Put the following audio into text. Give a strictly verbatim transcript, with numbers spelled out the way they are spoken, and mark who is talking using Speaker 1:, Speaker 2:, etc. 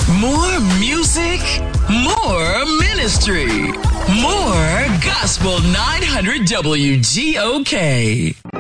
Speaker 1: More music, more ministry, more Gospel nine hundred W G O K.